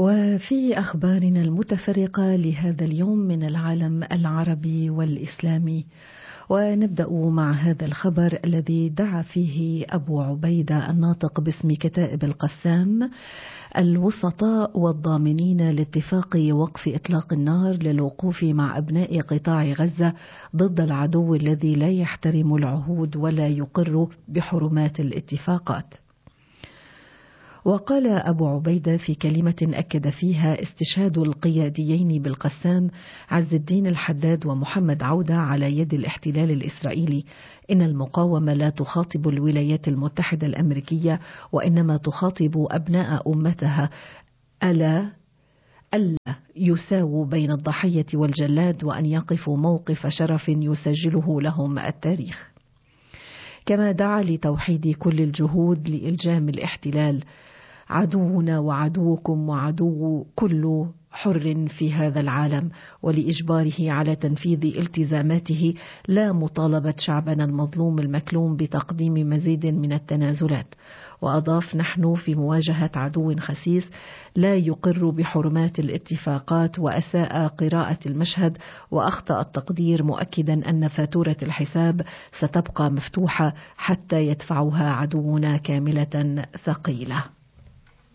وفي أخبارنا المتفرقة لهذا اليوم من العالم العربي والإسلامي، ونبدأ مع هذا الخبر الذي دعا فيه أبو عبيدة الناطق باسم كتائب القسام الوسطاء والضامنين لاتفاق وقف إطلاق النار للوقوف مع أبناء قطاع غزة ضد العدو الذي لا يحترم العهود ولا يقر بحرمات الاتفاقات. وقال أبو عبيدة في كلمة أكد فيها استشهاد القياديين بالقسام عز الدين الحداد ومحمد عودة على يد الاحتلال الإسرائيلي إن المقاومة لا تخاطب الولايات المتحدة الأمريكية وإنما تخاطب أبناء أمتها ألا يساووا بين الضحية والجلاد وأن يقفوا موقف شرف يسجله لهم التاريخ. كما دعا لتوحيد كل الجهود لإلجام الاحتلال عدونا وعدوكم وعدو كل حر في هذا العالم ولإجباره على تنفيذ التزاماته لا مطالبة شعبنا المظلوم المكلوم بتقديم مزيد من التنازلات. وأضاف نحن في مواجهة عدو خسيس لا يقر بحرمات الاتفاقات وأساء قراءة المشهد وأخطأ التقدير مؤكدا أن فاتورة الحساب ستبقى مفتوحة حتى يدفعها عدونا كاملة ثقيلة.